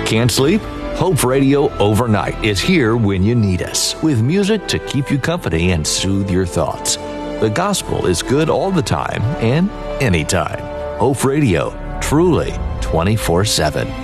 Can't sleep? Hope Radio Overnight is here when you need us, with music to keep you company and soothe your thoughts. The gospel is good all the time and anytime. Hope Radio, truly 24/7.